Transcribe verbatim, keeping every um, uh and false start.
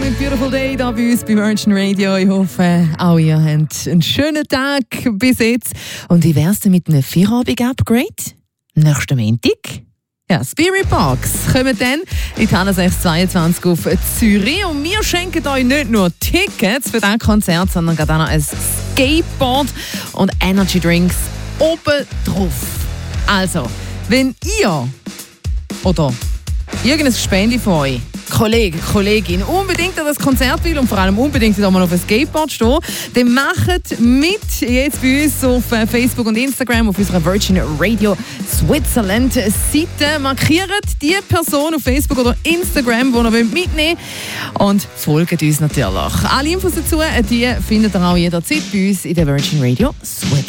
mit Beautiful Day hier bei uns bei Virgin Radio. Ich hoffe, auch ihr habt einen schönen Tag bis jetzt. Und wie wär's denn mit einem Feierabend-Upgrade? Nächsten Montag? Ja, Spirit Box kommen dann in die Halle sechs zweiundzwanzig auf Zürich. Und wir schenken euch nicht nur Tickets für dieses Konzert, sondern gerade auch noch ein Skateboard und Energy Drinks oben drauf. Also, wenn ihr oder irgendein Spende von euch, Kollege, Kollegin, unbedingt an das Konzert will und vor allem unbedingt wieder mal auf ein Skateboard stehen, dann macht mit jetzt bei uns auf Facebook und Instagram auf unserer Virgin Radio Switzerland Seite. Markiert die Person auf Facebook oder Instagram, die ihr mitnehmen wollt, und folgt uns natürlich. Alle Infos dazu, die findet ihr auch jederzeit bei uns in der Virgin Radio Switzerland.